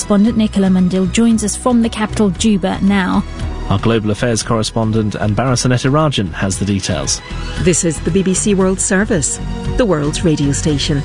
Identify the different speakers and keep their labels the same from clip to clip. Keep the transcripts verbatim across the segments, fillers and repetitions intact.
Speaker 1: Correspondent Nicola Mundil joins us from the capital, Juba, now.
Speaker 2: Our global affairs correspondent Anbara Sanetirajan has the details.
Speaker 3: This is the B B C World Service, the world's radio station.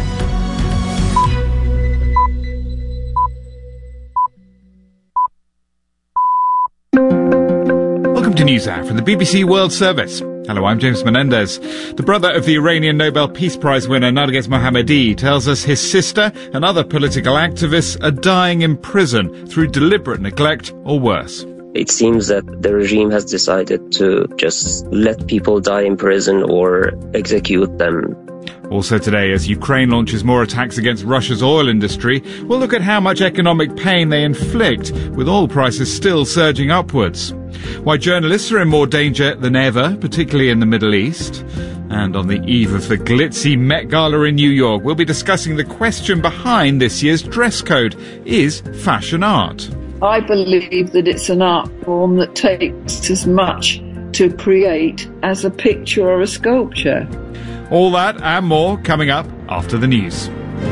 Speaker 4: Welcome to NewsHour from the B B C World Service. Hello, I'm James Menendez. The brother of the Iranian Nobel Peace Prize winner Narges Mohammadi tells us his sister and other political activists are dying in prison through deliberate neglect or worse.
Speaker 5: It seems that the regime has decided to just let people die in prison or execute them.
Speaker 4: Also today, as Ukraine launches more attacks against Russia's oil industry, we'll look at how much economic pain they inflict, with oil prices still surging upwards. Why journalists are in more danger than ever, particularly in the Middle East. And on the eve of the glitzy Met Gala in New York, we'll be discussing the question behind this year's dress code. Is fashion art?
Speaker 6: I believe that it's an art form that takes as much to create as a picture or a sculpture.
Speaker 4: All that and more coming up after the news.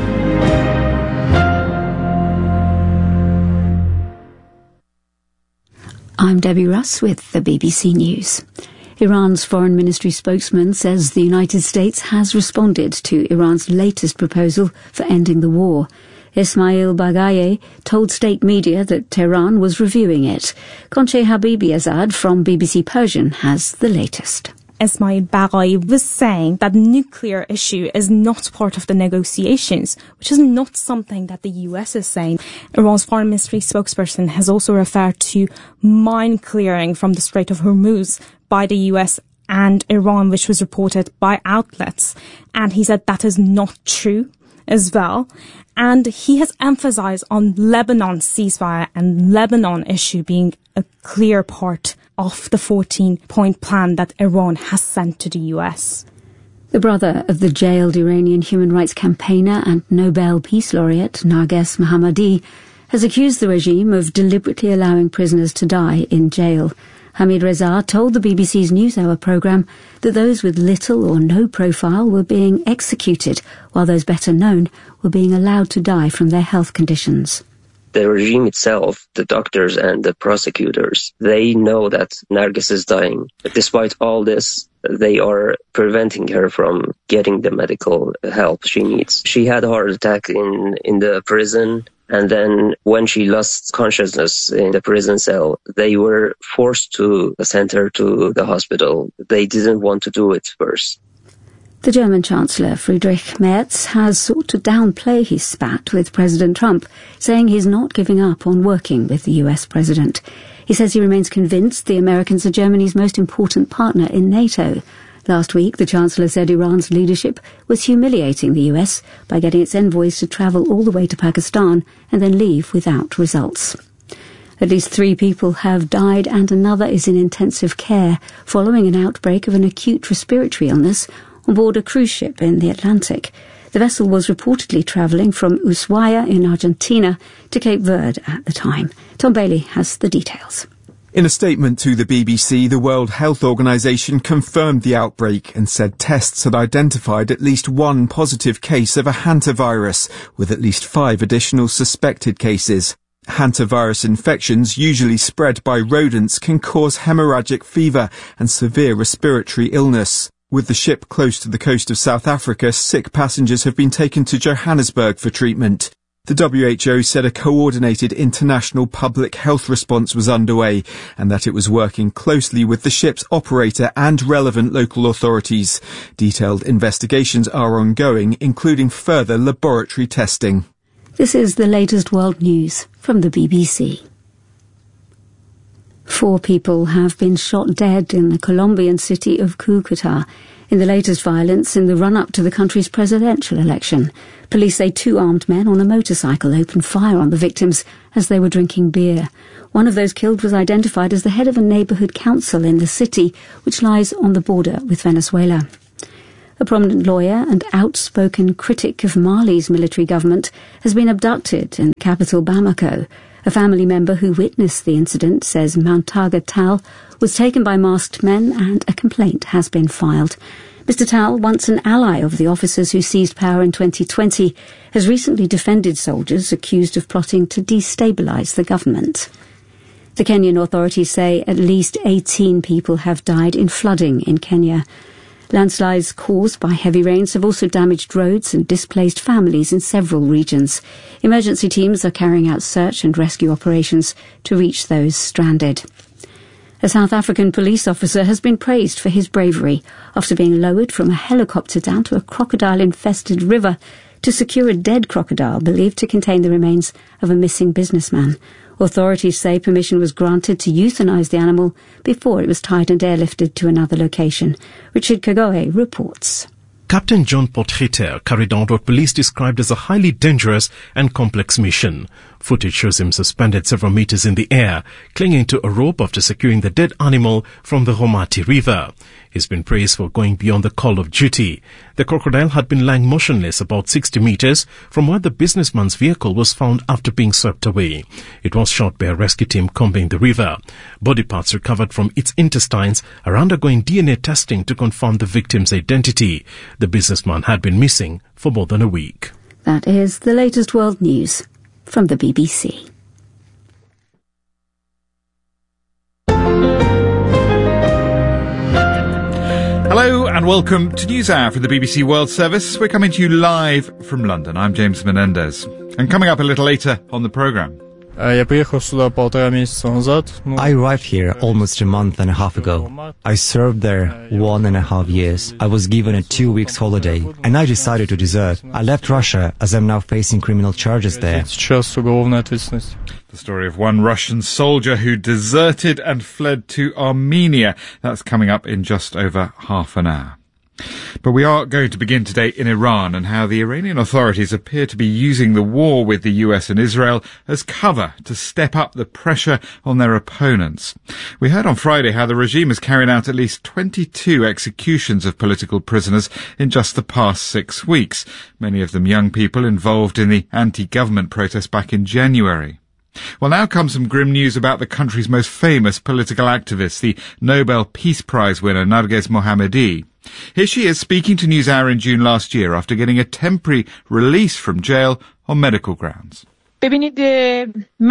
Speaker 7: I'm Debbie Russ with the B B C News. Iran's Foreign Ministry spokesman says the United States has responded to Iran's latest proposal for ending the war. Ismail Baghaei told state media that Tehran was reviewing it. Conche Habibi-Azad from B B C Persian has the latest.
Speaker 8: Ismail Baghaei was saying that the nuclear issue is not part of the negotiations, which is not something that the U S is saying. Iran's foreign ministry spokesperson has also referred to mine clearing from the Strait of Hormuz by the U S and Iran, which was reported by outlets. And he said that is not true as well. And he has emphasized on Lebanon's ceasefire and Lebanon issue being a clear part of the fourteen-point plan that Iran has sent to the U S.
Speaker 7: The brother of the jailed Iranian human rights campaigner and Nobel Peace Laureate Narges Mohammadi has accused the regime of deliberately allowing prisoners to die in jail. Hamid Reza told the B B C's NewsHour programme that those with little or no profile were being executed, while those better known were being allowed to die from their health conditions.
Speaker 5: The regime itself, the doctors and the prosecutors, they know that Narges is dying. But despite all this, they are preventing her from getting the medical help she needs. She had a heart attack in, in the prison. And then when she lost consciousness in the prison cell, they were forced to send her to the hospital. They didn't want to do it first.
Speaker 7: The German Chancellor Friedrich Merz has sought to downplay his spat with President Trump, saying he's not giving up on working with the U S president. He says he remains convinced the Americans are Germany's most important partner in NATO. Last week, the Chancellor said Iran's leadership was humiliating the U S by getting its envoys to travel all the way to Pakistan and then leave without results. At least three people have died and another is in intensive care following an outbreak of an acute respiratory illness on board a cruise ship in the Atlantic. The vessel was reportedly travelling from Ushuaia in Argentina to Cape Verde at the time. Tom Bailey has the details.
Speaker 9: In a statement to the B B C, the World Health Organization confirmed the outbreak and said tests had identified at least one positive case of a hantavirus, with at least five additional suspected cases. Hantavirus infections, usually spread by rodents, can cause hemorrhagic fever and severe respiratory illness. With the ship close to the coast of South Africa, sick passengers have been taken to Johannesburg for treatment. The W H O said a coordinated international public health response was underway and that it was working closely with the ship's operator and relevant local authorities. Detailed investigations are ongoing, including further laboratory testing.
Speaker 7: This is the latest world news from the B B C. Four people have been shot dead in the Colombian city of Cúcuta in the latest violence in the run-up to the country's presidential election. Police say two armed men on a motorcycle opened fire on the victims as they were drinking beer. One of those killed was identified as the head of a neighbourhood council in the city, which lies on the border with Venezuela. A prominent lawyer and outspoken critic of Mali's military government has been abducted in the capital Bamako. A family member who witnessed the incident says Mountaga Tal was taken by masked men and a complaint has been filed. Mister Tal, once an ally of the officers who seized power in twenty twenty, has recently defended soldiers accused of plotting to destabilise the government. The Kenyan authorities say at least eighteen people have died in flooding in Kenya. Landslides caused by heavy rains have also damaged roads and displaced families in several regions. Emergency teams are carrying out search and rescue operations to reach those stranded. A South African police officer has been praised for his bravery after being lowered from a helicopter down to a crocodile-infested river to secure a dead crocodile believed to contain the remains of a missing businessman. Authorities say permission was granted to euthanize the animal before it was tied and airlifted to another location. Richard Kagoe reports.
Speaker 10: Captain John Potgieter carried out what police described as a highly dangerous and complex mission. Footage shows him suspended several meters in the air, clinging to a rope after securing the dead animal from the Romati River. He's been praised for going beyond the call of duty. The crocodile had been lying motionless about sixty meters from where the businessman's vehicle was found after being swept away. It was shot by a rescue team combing the river. Body parts recovered from its intestines are undergoing D N A testing to confirm the victim's identity. The businessman had been missing for more than a week.
Speaker 7: That is the latest world news from the B B C.
Speaker 4: Hello and welcome to NewsHour from the B B C World Service. We're coming to you live from London. I'm James Menendez. And coming up a little later on the programme.
Speaker 11: I arrived here almost a month and a half ago. I served there one and a half years. I was given a two weeks holiday and I decided to desert. I left Russia as I'm now facing criminal charges there.
Speaker 4: The story of one Russian soldier who deserted and fled to Armenia. That's coming up in just over half an hour. But we are going to begin today in Iran and how the Iranian authorities appear to be using the war with the U S and Israel as cover to step up the pressure on their opponents. We heard on Friday how the regime has carried out at least twenty-two executions of political prisoners in just the past six weeks, many of them young people involved in the anti-government protests back in January. Well, now comes some grim news about the country's most famous political activist, the Nobel Peace Prize winner Narges Mohammadi. Here she is speaking to NewsHour in June last year after getting a temporary release from jail on medical grounds.
Speaker 12: I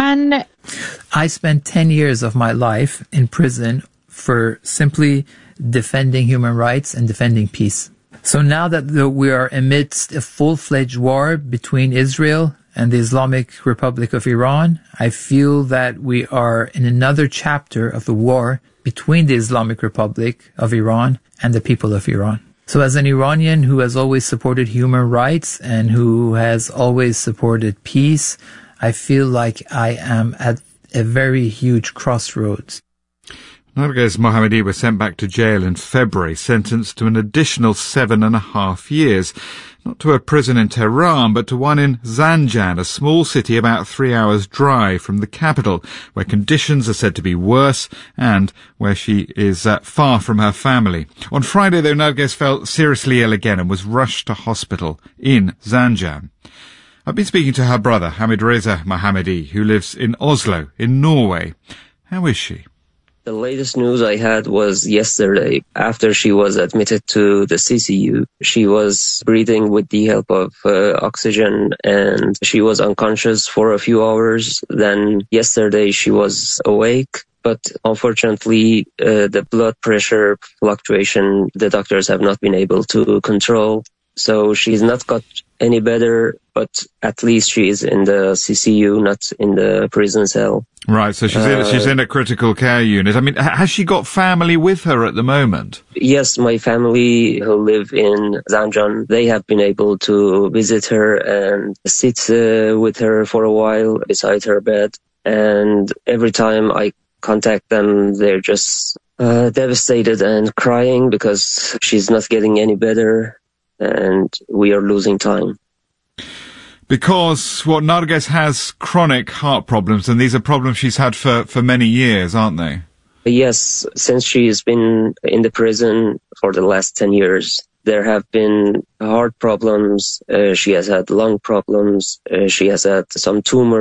Speaker 12: spent ten years of my life in prison for simply defending human rights and defending peace. So now that we are amidst a full-fledged war between Israel and the Islamic Republic of Iran, I feel that we are in another chapter of the war between the Islamic Republic of Iran and the people of Iran. So as an Iranian who has always supported human rights and who has always supported peace, I feel like I am at a very huge crossroads.
Speaker 4: Narges Mohammadi was sent back to jail in February, sentenced to an additional seven and a half years. Not to a prison in Tehran, but to one in Zanjan, a small city about three hours' drive from the capital, where conditions are said to be worse and where she is uh, far from her family. On Friday, though, Narges felt seriously ill again and was rushed to hospital in Zanjan. I've been speaking to her brother, Hamidreza Mohammadi, who lives in Oslo, in Norway. How is she?
Speaker 5: The latest news I had was yesterday. After she was admitted to the C C U, she was breathing with the help of uh, oxygen and she was unconscious for a few hours. Then yesterday she was awake. But unfortunately, uh, the blood pressure fluctuation, the doctors have not been able to control. So she's not got any better, but at least she is in the C C U, not in the prison cell.
Speaker 4: Right, so she's,
Speaker 5: uh,
Speaker 4: in, she's in a critical care unit. I mean, has she got family with her at the moment?
Speaker 5: Yes, my family who live in Zanjan, they have been able to visit her and sit uh, with her for a while beside her bed. And every time I contact them, they're just uh, devastated and crying because she's not getting any better. And we are losing time.
Speaker 4: Because what Narges has chronic heart problems, and these are problems she's had for, for many years, aren't they?
Speaker 5: Yes, since she's been in the prison for the last ten years, there have been heart problems, uh, she has had lung problems, uh, she has had some tumors.